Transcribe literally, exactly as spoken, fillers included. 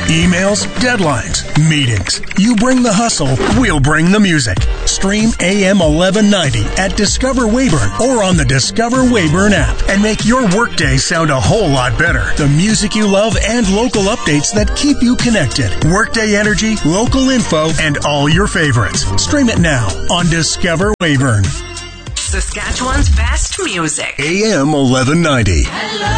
Emails, deadlines, meetings. You bring the hustle, we'll bring the music. Stream A M eleven ninety at Discover Weyburn or on the Discover Weyburn app and make your workday sound a whole lot better. The music you love and local updates that keep you connected. Workday energy, local info, and all your favorites. Stream it now on Discover Weyburn. Saskatchewan's best music. A M eleven ninety. Hello.